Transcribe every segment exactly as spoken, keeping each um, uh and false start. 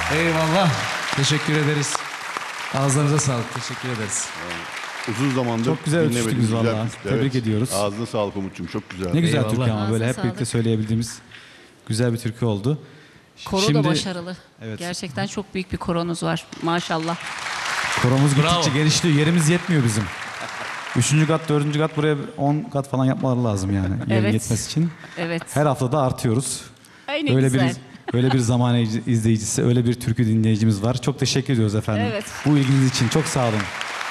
Eyvallah. Teşekkür ederiz. Ağızlarınıza sağlık. Teşekkür ederiz. Uzun zamandır Çok güzel ötüştünüz valla. Tebrik ediyoruz. Ağzına sağlık Umut'cum, çok güzel. Ne güzel Eyvallah. türkü ama böyle Ağzına hep sağlık. birlikte söyleyebildiğimiz güzel bir türkü oldu. Koro Şimdi- da başarılı. Evet. Gerçekten çok büyük bir koronuz var. Maşallah. Koromuz Bravo. gittikçe genişliyor. Yerimiz yetmiyor bizim. Üçüncü kat, dördüncü kat buraya on kat falan yapmaları lazım yani. Yerin Evet. yetmesi için. Evet. Her hafta da artıyoruz. Ay ne öyle güzel. bir öyle bir zaman izleyicisi, öyle bir türkü dinleyicimiz var. Çok teşekkür ediyoruz efendim. Evet. Bu ilginiz için çok sağ olun.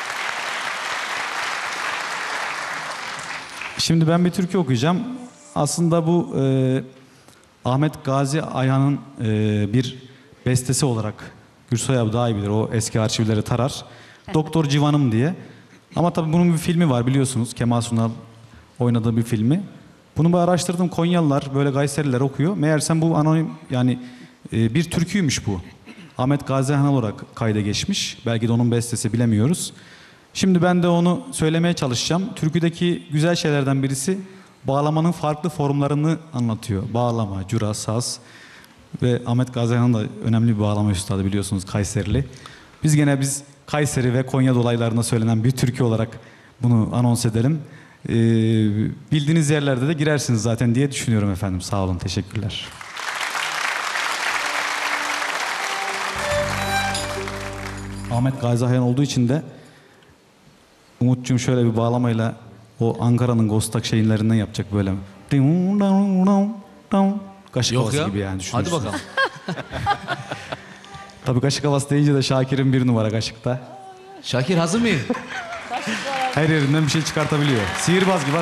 Şimdi ben bir türkü okuyacağım. Aslında bu e, Ahmet Gazi Ayhan'ın e, bir bestesi olarak Gürsoy abi daha iyi bilir. O eski arşivleri tarar. Doktor Civan'ım diye. Ama tabii bunun bir filmi var biliyorsunuz. Kemal Sunal oynadığı bir filmi. Bunu bir araştırdım. Konyalılar, böyle Gayseriler okuyor. Meğersem bu anonim yani e, bir türküymüş bu. Ahmet Gazi Ayhan olarak kayda geçmiş. Belki de onun bestesi, bilemiyoruz. Şimdi ben de onu söylemeye çalışacağım. Türküdeki güzel şeylerden birisi bağlamanın farklı formlarını anlatıyor. Bağlama, cura, saz ve Ahmet Gazi Ayhan da önemli bir bağlama üstadı biliyorsunuz, Kayserili. Biz gene biz Kayseri ve Konya dolaylarında söylenen bir türkü olarak bunu anons edelim. Ee, bildiğiniz yerlerde de girersiniz zaten diye düşünüyorum efendim. Sağ olun, teşekkürler. Ahmet Gazi Ayhan olduğu için de Umut'cum şöyle bir bağlamayla o Ankara'nın Gostak şeyinlerinden yapacak böyle. Kaşık Yok havası ya. gibi yani Hadi düşünürsün. bakalım. Tabii kaşık havası deyince de Şakir'in bir numara kaşıkta. Şakir hazır mıyım? Her yerinden bir şey çıkartabiliyor. Sihirbaz gibi